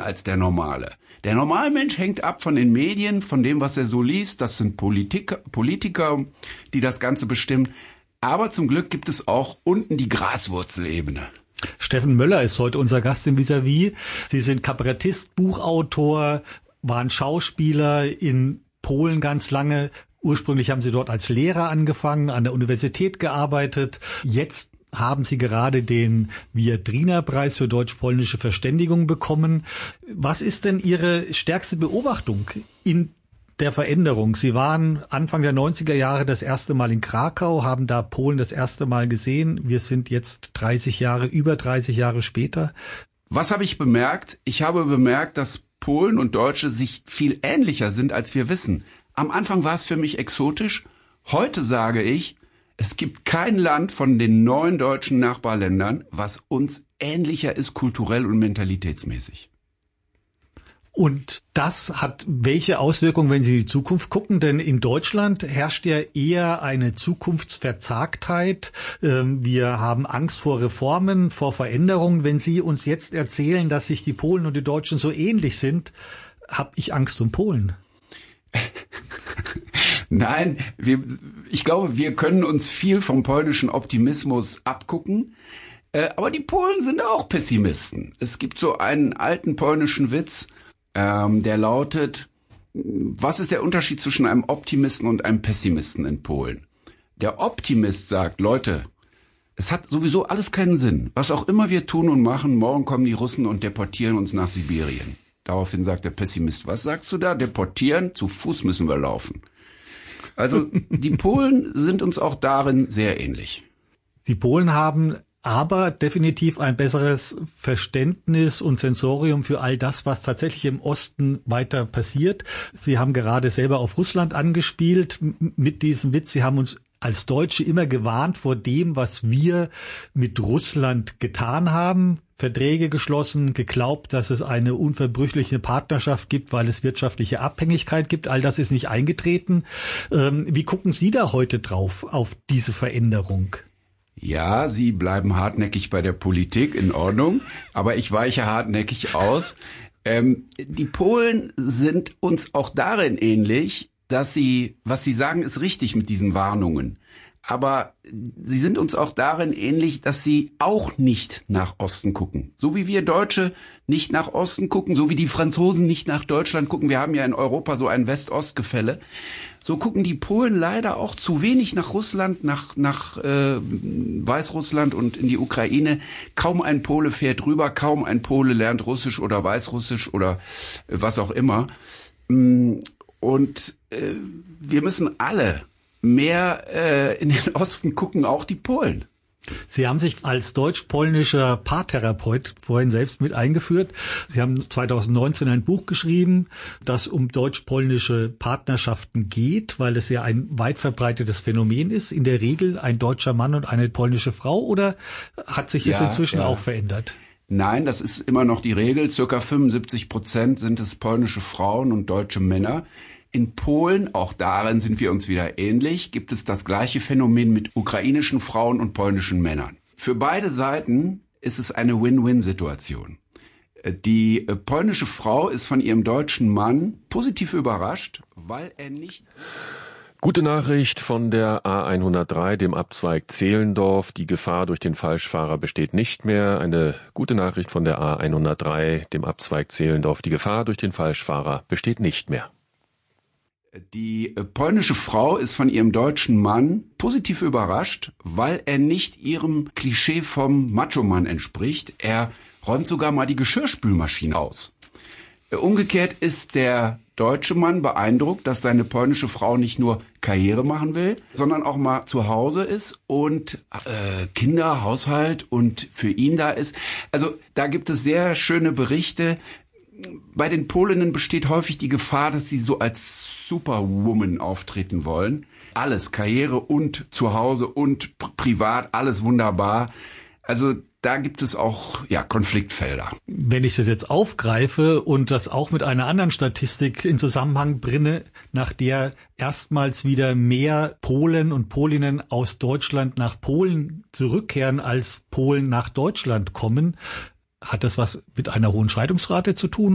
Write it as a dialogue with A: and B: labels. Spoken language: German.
A: als der Normale. Der Normalmensch hängt ab von den Medien, von dem, was er so liest. Das sind Politiker, die das Ganze bestimmen. Aber zum Glück gibt es auch unten die Graswurzelebene.
B: Steffen Möller ist heute unser Gast im Vis-à-vis. Sie sind Kabarettist, Buchautor, waren Schauspieler in Polen ganz lange. Ursprünglich haben Sie dort als Lehrer angefangen, an der Universität gearbeitet. Jetzt haben Sie gerade den Viadrina-Preis für deutsch-polnische Verständigung bekommen. Was ist denn Ihre stärkste Beobachtung in der Veränderung? Sie waren Anfang der 90er Jahre das erste Mal in Krakau, haben da Polen das erste Mal gesehen. Wir sind jetzt über 30 Jahre später.
A: Was habe ich bemerkt? Ich habe bemerkt, dass Polen und Deutsche sich viel ähnlicher sind, als wir wissen. Am Anfang war es für mich exotisch. Heute sage ich, es gibt kein Land von den 9 deutschen Nachbarländern, was uns ähnlicher ist kulturell und mentalitätsmäßig.
B: Und das hat welche Auswirkungen, wenn Sie in die Zukunft gucken? Denn in Deutschland herrscht ja eher eine Zukunftsverzagtheit. Wir haben Angst vor Reformen, vor Veränderungen. Wenn Sie uns jetzt erzählen, dass sich die Polen und die Deutschen so ähnlich sind, habe ich Angst um Polen.
A: Nein, ich glaube, wir können uns viel vom polnischen Optimismus abgucken. Aber die Polen sind auch Pessimisten. Es gibt so einen alten polnischen Witz, der lautet: Was ist der Unterschied zwischen einem Optimisten und einem Pessimisten in Polen? Der Optimist sagt: Leute, es hat sowieso alles keinen Sinn. Was auch immer wir tun und machen, morgen kommen die Russen und deportieren uns nach Sibirien. Daraufhin sagt der Pessimist: Was sagst du da? Deportieren? Zu Fuß müssen wir laufen. Also die Polen sind uns auch darin sehr ähnlich.
B: Die Polen haben aber definitiv ein besseres Verständnis und Sensorium für all das, was tatsächlich im Osten weiter passiert. Sie haben gerade selber auf Russland angespielt mit diesem Witz. Sie haben uns als Deutsche immer gewarnt vor dem, was wir mit Russland getan haben. Verträge geschlossen, geglaubt, dass es eine unverbrüchliche Partnerschaft gibt, weil es wirtschaftliche Abhängigkeit gibt. All das ist nicht eingetreten. Wie gucken Sie da heute drauf, auf diese Veränderung?
A: Ja, Sie bleiben hartnäckig bei der Politik, in Ordnung, aber ich weiche hartnäckig aus. Die Polen sind uns auch darin ähnlich, dass was sie sagen, ist richtig mit diesen Warnungen. Aber sie sind uns auch darin ähnlich, dass sie auch nicht nach Osten gucken. So wie wir Deutsche nicht nach Osten gucken, so wie die Franzosen nicht nach Deutschland gucken. Wir haben ja in Europa so ein West-Ost-Gefälle. So gucken die Polen leider auch zu wenig nach Russland, nach Weißrussland und in die Ukraine. Kaum ein Pole fährt rüber, kaum ein Pole lernt Russisch oder Weißrussisch oder was auch immer. Und wir müssen alle mehr in den Osten gucken, auch die Polen.
B: Sie haben sich als deutsch-polnischer Paartherapeut vorhin selbst mit eingeführt. Sie haben 2019 ein Buch geschrieben, das um deutsch-polnische Partnerschaften geht, weil es ja ein weit verbreitetes Phänomen ist. In der Regel ein deutscher Mann und eine polnische Frau, oder hat sich das inzwischen auch verändert?
A: Nein, das ist immer noch die Regel. Circa 75% sind es polnische Frauen und deutsche Männer. In Polen, auch darin sind wir uns wieder ähnlich, gibt es das gleiche Phänomen mit ukrainischen Frauen und polnischen Männern. Für beide Seiten ist es eine Win-Win-Situation. Die polnische Frau ist von ihrem deutschen Mann positiv überrascht, weil er nicht...
C: Gute Nachricht von der A103, dem Abzweig Zehlendorf. Die Gefahr durch den Falschfahrer besteht nicht mehr. Eine gute Nachricht von der A103, dem Abzweig Zehlendorf. Die Gefahr durch den Falschfahrer besteht nicht mehr.
A: Die polnische Frau ist von ihrem deutschen Mann positiv überrascht, weil er nicht ihrem Klischee vom Macho-Mann entspricht. Er räumt sogar mal die Geschirrspülmaschine aus. Umgekehrt ist der deutsche Mann beeindruckt, dass seine polnische Frau nicht nur Karriere machen will, sondern auch mal zu Hause ist und Kinder, Haushalt und für ihn da ist. Also da gibt es sehr schöne Berichte. Bei den Polinnen besteht häufig die Gefahr, dass sie so als Superwoman auftreten wollen. Alles, Karriere und Zuhause und privat, alles wunderbar. Also da gibt es auch Konfliktfelder.
B: Wenn ich das jetzt aufgreife und das auch mit einer anderen Statistik in Zusammenhang bringe, nach der erstmals wieder mehr Polen und Polinnen aus Deutschland nach Polen zurückkehren, als Polen nach Deutschland kommen, hat das was mit einer hohen Scheidungsrate zu tun?